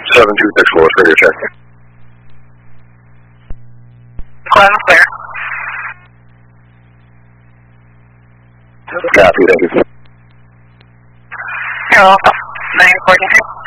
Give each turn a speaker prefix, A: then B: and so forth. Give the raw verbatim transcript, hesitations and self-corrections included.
A: seven two six four, radio check.
B: Climb clear.
A: Copy, thank you.
B: You're welcome. nine forty-three.